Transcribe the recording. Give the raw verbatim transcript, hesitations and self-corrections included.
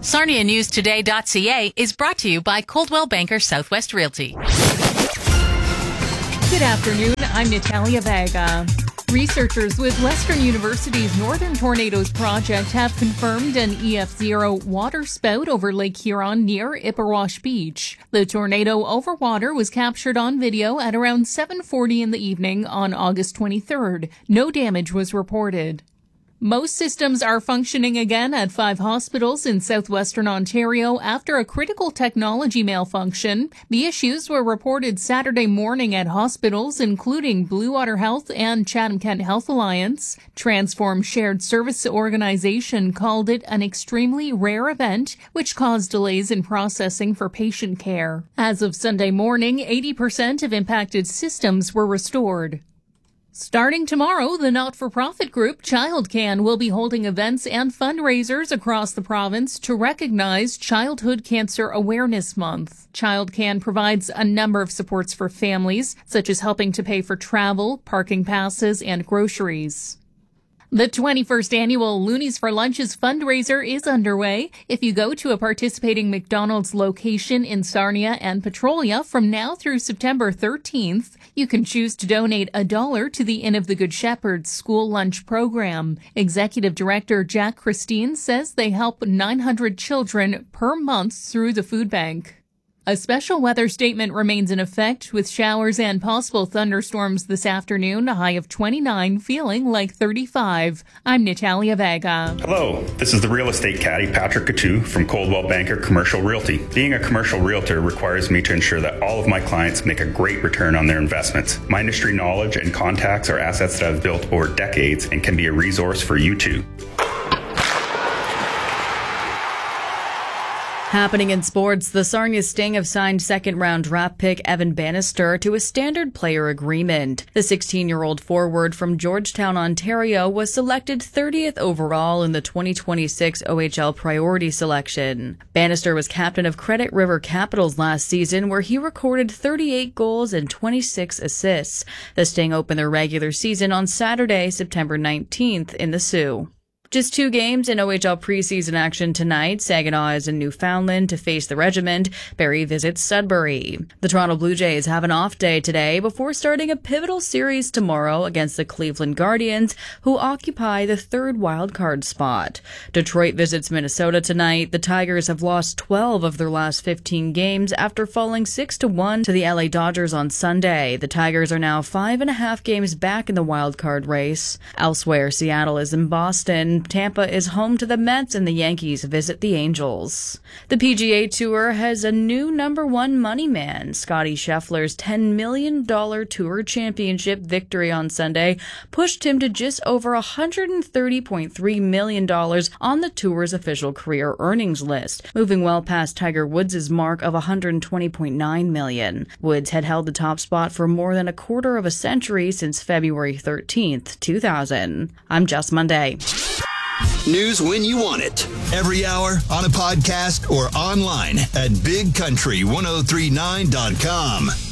Sarnia News Today dot C A is brought to you by Coldwell Banker Southwest Realty. Good afternoon. I'm Natalia Vega. Researchers with Western University's Northern Tornadoes Project have confirmed an E F zero water spout over Lake Huron near Ipperwash Beach. The tornado over water was captured on video at around seven forty in the evening on August twenty-third. No damage was reported. Most systems are functioning again at five hospitals in southwestern Ontario after a critical technology malfunction. The issues were reported Saturday morning at hospitals including Blue Water Health and Chatham-Kent Health Alliance. Transform Shared Service Organization called it an extremely rare event, which caused delays in processing for patient care. As of Sunday morning, eighty percent of impacted systems were restored. Starting tomorrow, the not-for-profit group ChildCan will be holding events and fundraisers across the province to recognize Childhood Cancer Awareness Month. ChildCan provides a number of supports for families, such as helping to pay for travel, parking passes, and groceries. The twenty-first annual Loonies for Lunches fundraiser is underway. If you go to a participating McDonald's location in Sarnia and Petrolia from now through September thirteenth, you can choose to donate a dollar to the Inn of the Good Shepherd school lunch program. Executive Director Jack Christine says they help nine hundred children per month through the food bank. A special weather statement remains in effect with showers and possible thunderstorms this afternoon, a high of twenty-nine, feeling like thirty-five. I'm Natalia Vega. Hello, this is the real estate caddy, Patrick Coutu from Coldwell Banker Commercial Realty. Being a commercial realtor requires me to ensure that all of my clients make a great return on their investments. My industry knowledge and contacts are assets that I've built over decades and can be a resource for you too. Happening in sports, the Sarnia Sting have signed second-round draft pick Evan Bannister to a standard player agreement. The sixteen-year-old forward from Georgetown, Ontario, was selected thirtieth overall in the twenty twenty-six O H L priority selection. Bannister was captain of Credit River Capitals last season, where he recorded thirty-eight goals and twenty-six assists. The Sting opened their regular season on Saturday, September nineteenth, in the Sioux. Just two games in O H L preseason action tonight. Saginaw is in Newfoundland to face the Regiment. Barrie visits Sudbury. The Toronto Blue Jays have an off day today before starting a pivotal series tomorrow against the Cleveland Guardians, who occupy the third wildcard spot. Detroit visits Minnesota tonight. The Tigers have lost twelve of their last fifteen games after falling six to one to the L A Dodgers on Sunday. The Tigers are now five and a half games back in the wildcard race. Elsewhere, Seattle is in Boston. Tampa is home to the Mets, and the Yankees visit the Angels. The P G A Tour has a new number one money man. Scottie Scheffler's ten million dollars Tour Championship victory on Sunday pushed him to just over one hundred thirty point three million dollars on the Tour's official career earnings list, moving well past Tiger Woods' mark of one hundred twenty point nine million dollars. Woods had held the top spot for more than a quarter of a century since February thirteenth, two thousand. I'm Jess Monday. News when you want it. Every hour, on a podcast, or online at big country ten thirty-nine dot com.